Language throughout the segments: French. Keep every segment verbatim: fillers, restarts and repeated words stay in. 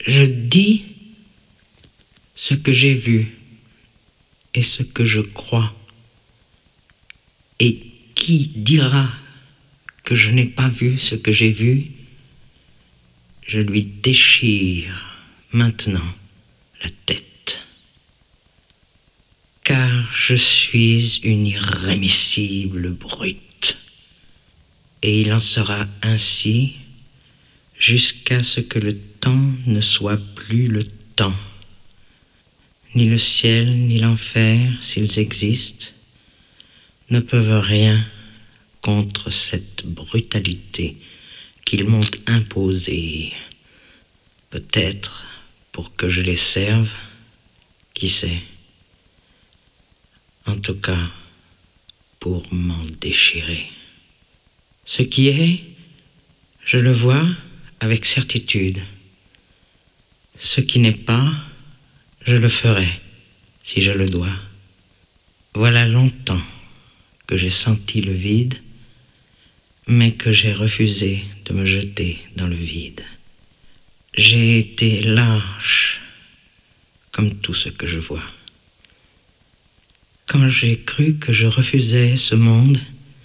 Je dis ce que j'ai vu et ce que je crois. Et qui dira que je n'ai pas vu ce que j'ai vu, je lui déchire maintenant la tête. Car je suis une irrémissible brute, et il en sera ainsi jusqu'à ce que le temps ne soit plus le temps. Ni le ciel ni l'enfer, s'ils existent, ne peuvent rien contre cette brutalité qu'ils m'ont imposée. Peut-être pour que je les serve, qui sait. En tout cas, pour m'en déchirer. Ce qui est, je le vois avec certitude. Ce qui n'est pas, je le ferai, si je le dois. Voilà longtemps que j'ai senti le vide, mais que j'ai refusé de me jeter dans le vide. J'ai été lâche, comme tout ce que je vois. Quand j'ai cru que je refusais ce monde,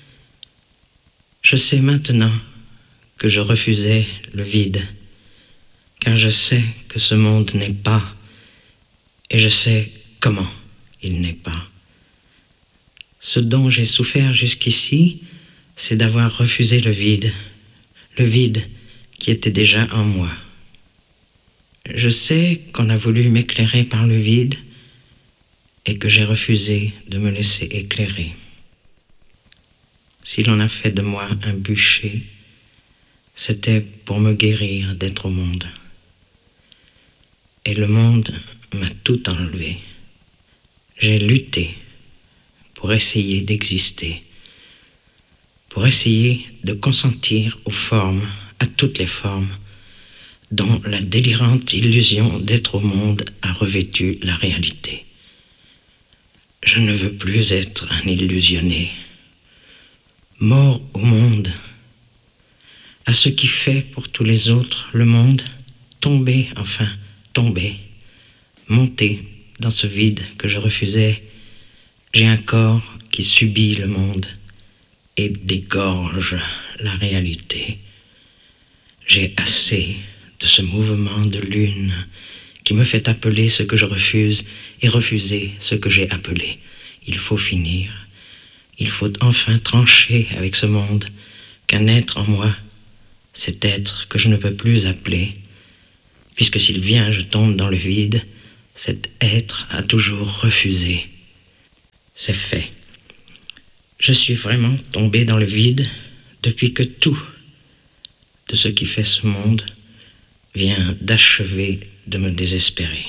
je sais maintenant que je refusais le vide, car je sais que ce monde n'est pas, et je sais comment il n'est pas. Ce dont j'ai souffert jusqu'ici, c'est d'avoir refusé le vide, le vide qui était déjà en moi. Je sais qu'on a voulu m'éclairer par le vide et que j'ai refusé de me laisser éclairer. Si l'on a fait de moi un bûcher, c'était pour me guérir d'être au monde. Et le monde m'a tout enlevé. J'ai lutté pour essayer d'exister, pour essayer de consentir aux formes, à toutes les formes, dont la délirante illusion d'être au monde a revêtu la réalité. Je ne veux plus être un illusionné, mort au monde, à ce qui fait pour tous les autres le monde, tomber, enfin, tomber, monter dans ce vide que je refusais. J'ai un corps qui subit le monde et dégorge la réalité. J'ai assez de ce mouvement de lune qui me fait appeler ce que je refuse et refuser ce que j'ai appelé. Il faut finir. Il faut enfin trancher avec ce monde qu'un être en moi, cet être que je ne peux plus appeler, puisque s'il vient, je tombe dans le vide, cet être a toujours refusé. C'est fait. Je suis vraiment tombé dans le vide depuis que tout de ce qui fait ce monde vient d'achever de me désespérer.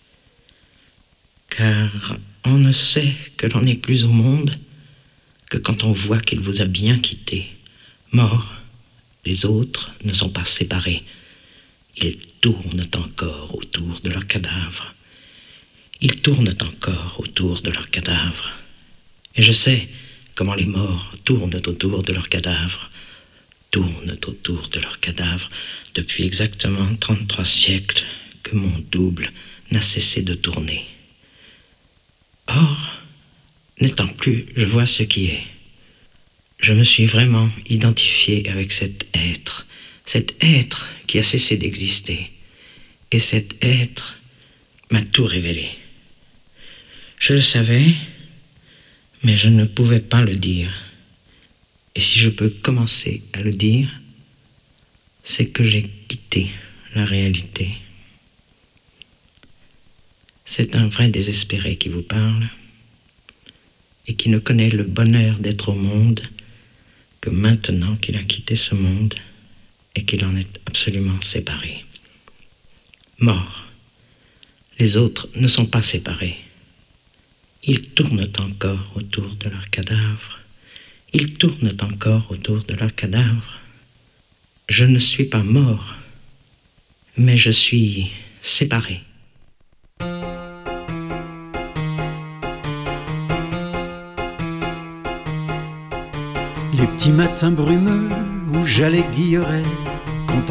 Car on ne sait que l'on n'est plus au monde que quand on voit qu'il vous a bien quitté, mort. Les autres ne sont pas séparés. Ils tournent encore autour de leurs cadavres. Ils tournent encore autour de leurs cadavres. Et je sais comment les morts tournent autour de leurs cadavres, tournent autour de leurs cadavres depuis exactement trente-trois siècles que mon double n'a cessé de tourner. Or, n'étant plus, je vois ce qui est. Je me suis vraiment identifié avec cet être, cet être qui a cessé d'exister. Et cet être m'a tout révélé. Je le savais, mais je ne pouvais pas le dire. Et si je peux commencer à le dire, c'est que j'ai quitté la réalité. C'est un vrai désespéré qui vous parle et qui ne connaît le bonheur d'être au monde que maintenant qu'il a quitté ce monde et qu'il en est absolument séparé. Mort. Les autres ne sont pas séparés. Ils tournent encore autour de leurs cadavres. Ils tournent encore autour de leurs cadavres. Je ne suis pas mort, mais je suis séparé. Les petits matins brumeux où j'allais guilleret